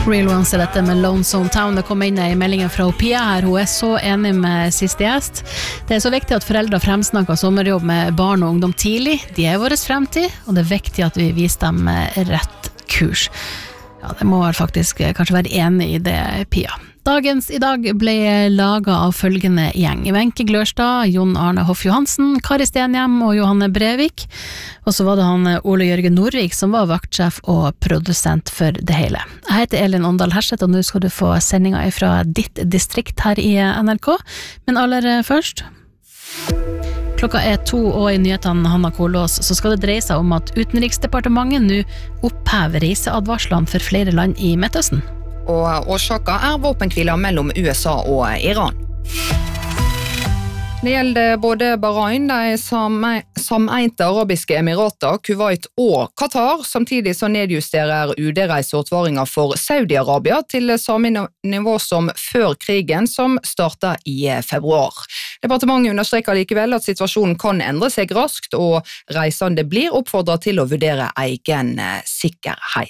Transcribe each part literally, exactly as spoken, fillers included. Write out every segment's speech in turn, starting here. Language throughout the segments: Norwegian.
Real Ones er dette med Lonesome Town. Det kom inn i meldingen fra Pia her. Hun er så enig med siste gjest. Det er så viktig at foreldre fremsnakker sommerjobb med barn og ungdom tidlig. De er vår fremtid, og det er viktig at vi viser dem rett kurs. Ja, det må faktisk kanskje være enig i det, Pia. Dagens i dag ble laget av følgende gjeng. Wenche Glørstad, Jon Arne Hoff Johansen, Kari Stenhjem og Johanne Brevik. Og så var det han Ole Jørgen Norvik som var vaktsjef og produsent for det hele. Jeg heter Elin Åndal Herseth, og nå skal du få sendinga fra ditt distrikt her i N R K. Men aller først... Klokka er to, og i nyhetene Hanna Kolås, så skal det dreie seg om at Utenriksdepartementet nå opphever reiseadvarslene for flere land i Midtøsten. Og årsaken er våpenkviler mellom U S A og Iran. Det gjelder både Bahrain, de sameinte arabiske emirater, Kuwait og Qatar. Samtidig så nedjusterer U D-reiseadvaringer for Saudi-Arabia til samme nivå som før krigen, som startet i februar. Departementet understreker likevel at situasjonen kan endre seg raskt, og reisende blir oppfordret til å vurdere egen sikkerhet.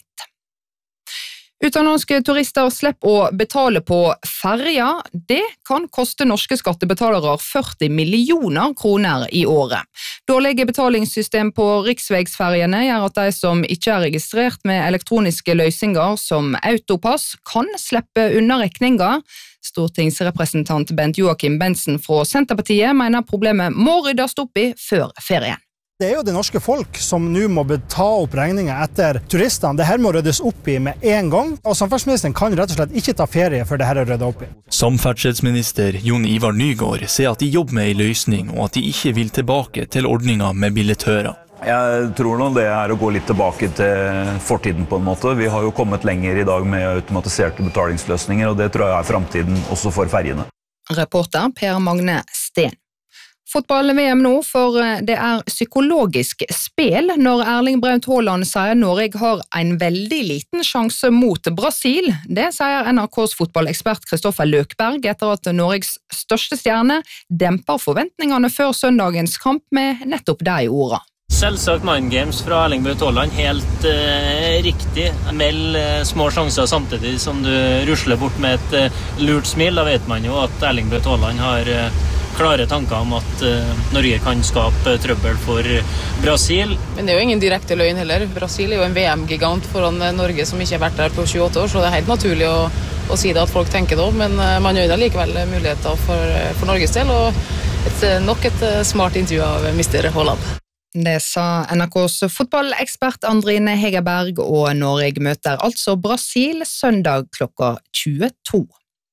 Utenlandske turister slipper å betale på ferja. Det kan koste norske skattebetalere førti millioner kroner i året. Dårlige betalingssystem på riksvegsferjene gjør at de som ikke er registrert med elektroniske løsninger som autopass kan slippe unna regninger. Stortingsrepresentant Bent Joakim Bensen fra Senterpartiet mener problemet må ryddes opp i før ferien. Det er jo det norske folk som nå må ta opp regninger etter turistene. Det her må ryddes opp i med en gang, og samferdselsministeren kan rett og slett ikke ta ferie før det her er ryddet opp i. Samferdselsminister Jon Ivar Nygård sier at de jobber med en løsning, og at de ikke vil tilbake til ordningen med billettører. Jeg tror nå det er å gå litt tilbake til fortiden på en måte. Vi har jo kommet lenger i dag med automatiserte betalingsløsninger, og det tror jeg er fremtiden også for ferjene. Reporter Per Magne Sten. Fotball-V M nå, for det er psykologisk spel når Erling Braut Haaland sier Norge har en veldig liten sjanse mot Brasil. Det sier N R K's fotballekspert Kristoffer Løkberg etter at Norges største stjerne demper forventningene før søndagens kamp med nettopp de ordene. Selvsagt mind games fra Erling Braut Haaland, helt eh, riktig. Meld eh, små sjanser samtidig som du rusler bort med et eh, lurt smil. Da vet man jo at Erling Braut Haaland har eh, klare tanker om at uh, Norge kan skape trøbbel for Brasil. Men det er jo ingen direkte løgn heller. Brasil er jo en V M-gigant foran Norge som ikke har vært der på tjueåtte år, så det er helt naturlig å, å si det at folk tenker det, men uh, man gjør det likevel muligheter for, for Norges del, og et, nok et uh, smart intervju av mister Haaland. Det sa N R K's fotballekspert Andrine Hegerberg, og Norge møter altså Brasil søndag klokka tjueto.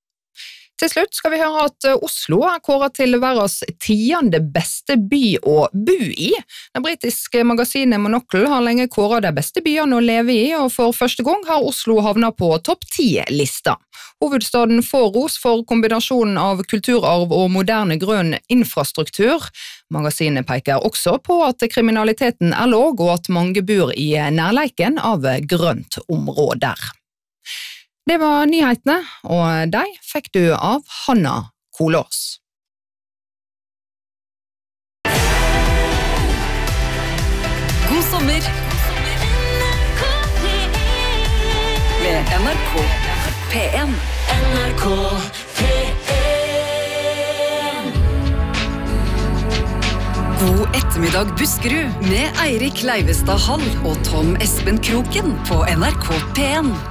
Til slutt skal vi høre at Oslo er kåret til verdens tiende beste by å bo i. Det britiske magasinet Monocle har lenge kåret de beste byene å leve i, og for første gang har Oslo havnet på topp ti-lista. Hovedstaden får ros for kombinasjonen av kulturarv og moderne grønn infrastruktur. Magasinet peker også på at kriminaliteten er låg, og at mange bor i nærleiken av grønt områder. Det var nyhetene, og de fikk du av Hanna Kolås. God sommer med N R K P en. N R K P en. God ettermiddag Buskerud med Eirik Leivestad Hall og Tom Espen Kroken på N R K P en.